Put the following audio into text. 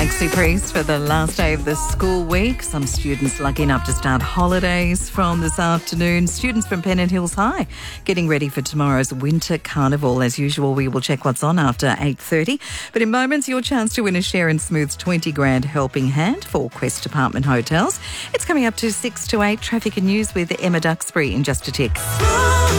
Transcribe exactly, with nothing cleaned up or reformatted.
Maxi Priest for the last day of the school week. Some students lucky enough to start holidays from this afternoon. Students from Pennant Hills High getting ready for tomorrow's Winter Carnival. As usual, we will check what's on after eight thirty. But in moments, your chance to win a share in Smooth's twenty grand helping hand for Quest Apartment Hotels. It's coming up to six to eight. Traffic and news with Emma Duxbury in just a tick.